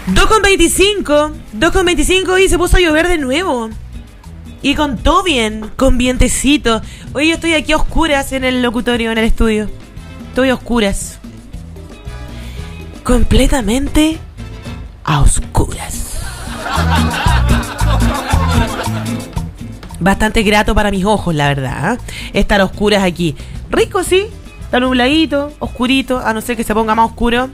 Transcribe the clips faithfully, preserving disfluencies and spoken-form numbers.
dos con veinticinco, dos con veinticinco y se puso a llover de nuevo. Y con todo bien, con vientecito. Hoy yo estoy aquí a oscuras en el locutorio, en el estudio. Estoy a oscuras. Completamente a oscuras. Bastante grato para mis ojos, la verdad, ¿eh? Estar a oscuras aquí. Rico, sí. Está nubladito, oscurito, a no ser que se ponga más oscuro.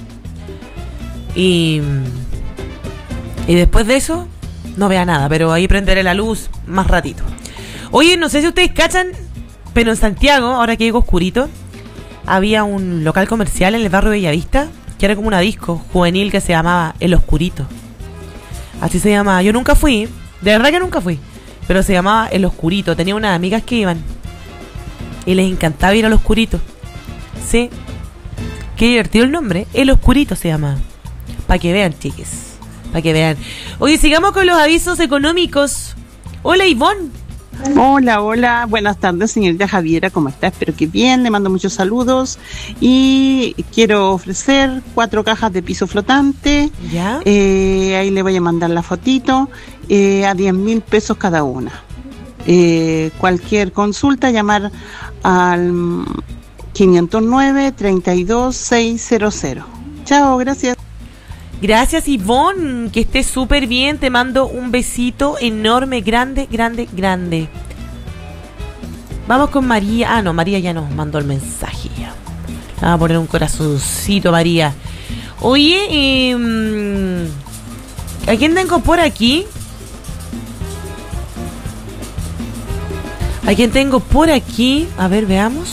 Y... Y después de eso, no vea nada, pero ahí prenderé la luz más ratito. Oye, no sé si ustedes cachan, pero en Santiago, ahora que llego oscurito, había un local comercial en el barrio Bellavista, que era como una disco juvenil que se llamaba El Oscurito. Así se llamaba. Yo nunca fui, de verdad que nunca fui, pero se llamaba El Oscurito. Tenía unas amigas que iban y les encantaba ir al Oscurito. Sí, qué divertido el nombre. El Oscurito se llama. Para que vean, chiques. Para que vean. Oye, sigamos con los avisos económicos. Hola, Ivonne. Hola, hola. Buenas tardes, señorita Javiera. ¿Cómo está? Espero que bien. Le mando muchos saludos. Y quiero ofrecer cuatro cajas de piso flotante. ¿Ya? Eh, ahí le voy a mandar la fotito. Eh, a diez mil pesos cada una. Eh, cualquier consulta, llamar al quinientos nueve, treinta y dos, seiscientos. Chao, gracias. Gracias, Ivonne, que estés súper bien. Te mando un besito enorme, grande, grande, grande. Vamos con María. Ah, no, María ya nos mandó el mensaje. Ya. Vamos a poner un corazoncito, María. Oye, eh, ¿a quién tengo por aquí? ¿A quién tengo por aquí? A ver, veamos.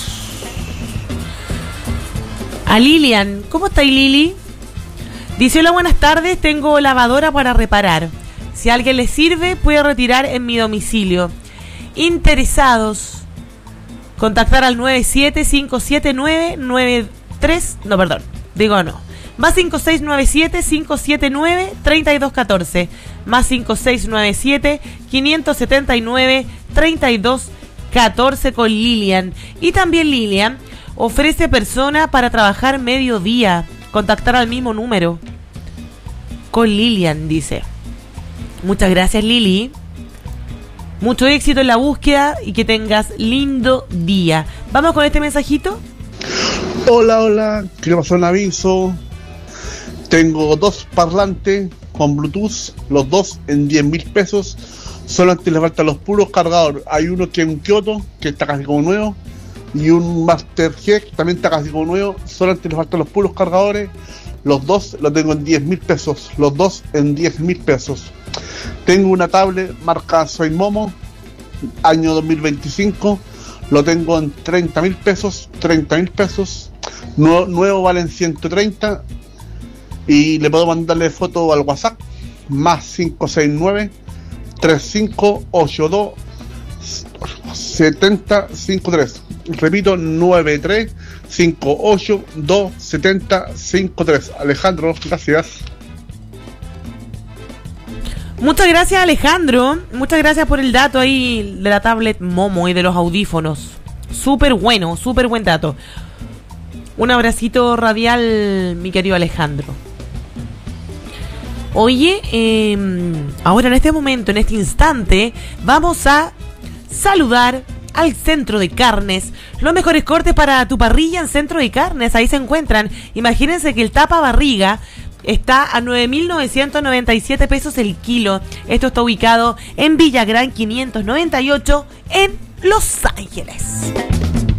A Lilian. ¿Cómo está Lili? Dice: hola, buenas tardes, tengo lavadora para reparar. Si a alguien le sirve, puede retirar en mi domicilio. Interesados, contactar al nueve siete cinco siete nueve nueve tres... No, perdón, digo no. Más cinco seis nueve siete cinco siete nueve tres dos uno cuatro. Más cinco seis nueve siete cinco siete nueve tres dos uno cuatro con Lilian. Y también Lilian ofrece persona para trabajar mediodía. Contactar al mismo número. Con Lilian, dice. Muchas gracias, Lili. Mucho éxito en la búsqueda y que tengas lindo día. Vamos con este mensajito. Hola, hola. Quiero pasar un aviso. Tengo dos parlantes con Bluetooth, los dos en diez mil pesos. Solamente les faltan los puros cargadores. Hay uno que es un Kyoto, que está casi como nuevo, y un Master G, que también está casi como nuevo. Solamente les faltan los puros cargadores. Los dos los tengo en diez mil pesos. Los dos en diez mil pesos. Tengo una tablet marca Soy Momo, año dos mil veinticinco. Lo tengo en treinta mil pesos. treinta mil pesos. Nuevo, nuevo valen ciento treinta. Y le puedo mandarle foto al WhatsApp. Más cinco seis nueve tres cinco ocho dos siete cero cinco tres. Repito, nueve tres cinco ocho dos siete cero cinco tres. Alejandro, gracias. Muchas gracias, Alejandro. Muchas gracias por el dato ahí de la tablet Momo y de los audífonos. Súper bueno, súper buen dato. Un abracito radial, mi querido Alejandro. Oye, eh, ahora en este momento, en este instante, vamos a saludar al Centro de Carnes. Los mejores cortes para tu parrilla en Centro de Carnes. Ahí se encuentran. Imagínense que el tapa barriga está a nueve mil novecientos noventa y siete pesos el kilo. Esto está ubicado en Villagrán quinientos noventa y ocho en Los Ángeles.